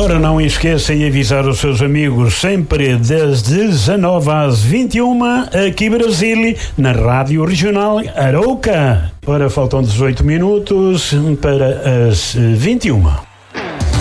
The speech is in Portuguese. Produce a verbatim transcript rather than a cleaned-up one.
Ora, não esqueça de avisar os seus amigos sempre das dezanove às vinte e uma, aqui Brasília, na Rádio Regional Arauca. Ora, faltam dezoito minutos para as vinte e uma.